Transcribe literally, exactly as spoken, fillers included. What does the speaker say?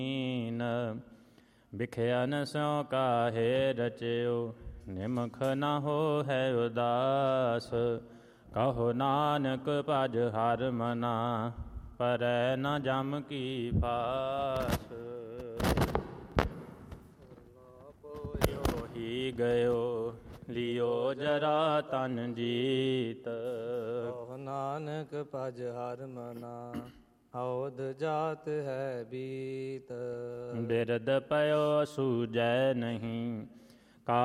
ਬਿਖਿਆਨ ਸਿਉ ਕਾਹੇ ਰਚਿਓ, ਨਿਮਖ ਨਾ ਹੋ ਹੈ ਉਦਾਸ। ਕਹੋ ਨਾਨਕ ਭਜ ਹਰਿ ਮਨਾ, ਪਰੈ ਨ ਜਮ ਕੀ ਫਾਸ। ਹੀ ਗਇਓ ਲਿਓ ਜਰਾ ਤਨ ਜੀਤ। ਕਹੋ ਨਾਨਕ ਭਜ ਹਰਿ ਮਨਾ, ਔਧ ਜਾਤ ਹੈ ਬੀਤ। ਬਿਰਦ ਪਇਓ ਸੂਝੈ ਨਹੀਂ,